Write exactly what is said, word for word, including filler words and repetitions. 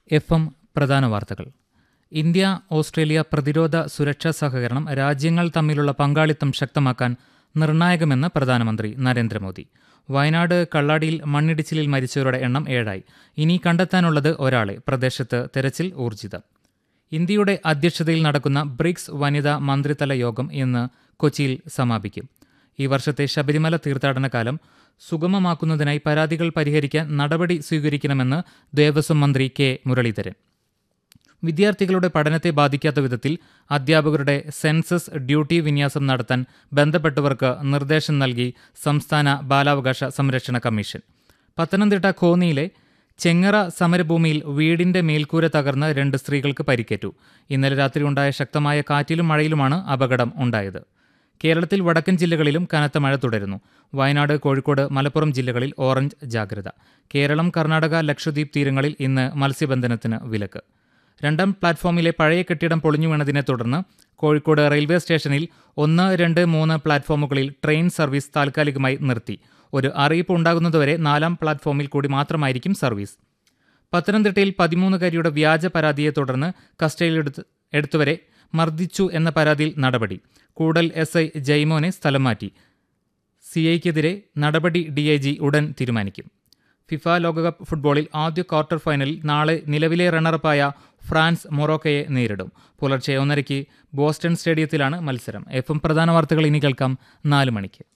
F M പ്രധാന വാർത്തകൾ. India Australia പ്രതിരോധ സുരക്ഷാ സഹകരണം രാജ്യങ്ങൾ തമ്മിലുള്ള പങ്കാളിത്തം ശക്തമാക്കാൻ നിർണായകമെന്ന് പ്രധാനമന്ത്രി നരേന്ദ്രമോദി. വയനാട് കള്ളാടിയിൽ മണ്ണിടിച്ചിലിൽ മരിച്ചവരുടെ എണ്ണം ഏഴായി. ഇനി കണ്ടെത്താനുള്ളത് ഒരാളെ. പ്രദേശത്ത് തെരച്ചിൽ ഊർജിതം. ഇന്ത്യയുടെ അധ്യക്ഷതയിൽ നടക്കുന്ന ബ്രിക്സ് വനിതാ മന്ത്രിതല യോഗം ഇന്ന് കൊച്ചിയിൽ സമാപിക്കും. ഈ വർഷത്തെ ശബരിമല തീർത്ഥാടന കാലം സുഗമമാക്കുന്നതിനായി പരാതികൾ പരിഹരിക്കാൻ നടപടി സ്വീകരിക്കണമെന്ന് ദേവസ്വം മന്ത്രി കെ മുരളീധരൻ. വിദ്യാർത്ഥികളുടെ പഠനത്തെ ബാധിക്കാത്ത വിധത്തിൽ അധ്യാപകരുടെ സെൻസസ് ഡ്യൂട്ടി വിന്യാസം നടത്താൻ ബന്ധപ്പെട്ടവർക്ക് നിർദ്ദേശം നൽകി സംസ്ഥാന ബാലാവകാശ സംരക്ഷണ കമ്മീഷൻ. പത്തനംതിട്ട കോന്നിയിലെ ചെങ്ങറ സമരഭൂമിയിൽ വീടിന്റെ മേൽക്കൂര തകർന്ന് രണ്ട് സ്ത്രീകൾക്ക് പരിക്കേറ്റു. ഇന്നലെ രാത്രി ഉണ്ടായ ശക്തമായ കാറ്റിലും മഴയിലുമാണ് അപകടം ഉണ്ടായത്. കേരളത്തിൽ വടക്കൻ ജില്ലകളിലും കനത്ത മഴ തുടരുന്നു. വയനാട്, കോഴിക്കോട്, മലപ്പുറം ജില്ലകളിൽ ഓറഞ്ച് ജാഗ്രത. കേരളം, കർണാടക, ലക്ഷദ്വീപ് തീരങ്ങളിൽ ഇന്ന് മത്സ്യബന്ധനത്തിന് വിലക്ക്. രണ്ടാം പ്ലാറ്റ്ഫോമിലെ പഴയ കെട്ടിടം പൊളിഞ്ഞു വീണതിനെ തുടർന്ന് കോഴിക്കോട് റെയിൽവേ സ്റ്റേഷനിൽ ഒന്ന്, രണ്ട്, മൂന്ന് പ്ലാറ്റ്ഫോമുകളിൽ ട്രെയിൻ സർവീസ് താൽക്കാലികമായി നിർത്തി. ഒരു അറിയിപ്പ് ഉണ്ടാകുന്നതുവരെ നാലാം പ്ലാറ്റ്ഫോമിൽ കൂടി മാത്രമായിരിക്കും സർവീസ്. പത്തനംതിട്ടയിൽ പതിമൂന്നുകാരിയുടെ വ്യാജ പരാതിയെ തുടർന്ന് കസ്റ്റഡിയിലെടുത്ത് എടുത്തവരെ മർദ്ദിച്ചു എന്ന പരാതിയിൽ നടപടി. കൂടൽ എസ് ഐ ജയ്മോനെ സ്ഥലം മാറ്റി. സി ഐക്കെതിരെ നടപടി ഡി ഐ ജി ഉടൻ തീരുമാനിക്കും. ഫിഫ ലോകകപ്പ് ഫുട്ബോളിൽ ആദ്യ ക്വാർട്ടർ ഫൈനലിൽ നാളെ നിലവിലെ റണ്ണറപ്പായ ഫ്രാൻസ് മൊറോക്കയെ നേരിടും. പുലർച്ചെ ഒന്നരയ്ക്ക് ബോസ്റ്റൺ സ്റ്റേഡിയത്തിലാണ് മത്സരം. എഫ് എം പ്രധാന വാർത്തകൾ ഇനി കേൾക്കാം നാല് മണിക്ക്.